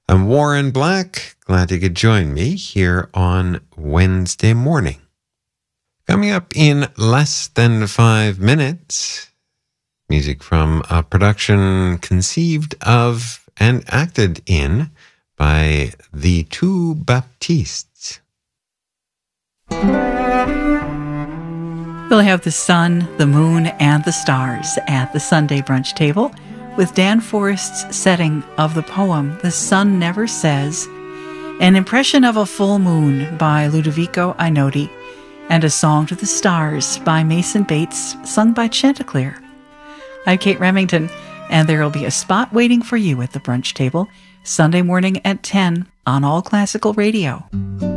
I'm Warren Black. Glad you could join me here on Wednesday morning. Coming up in less than 5 minutes, music from a production conceived of and acted in by the Two Baptistes. We'll have the sun, the moon, and the stars at the Sunday brunch table with Dan Forrest's setting of the poem The Sun Never Says, an impression of a full moon by Ludovico Einaudi, and a song to the stars by Mason Bates, sung by Chanticleer. I'm Kate Remington, and there will be a spot waiting for you at the brunch table Sunday morning at 10 on All Classical Radio.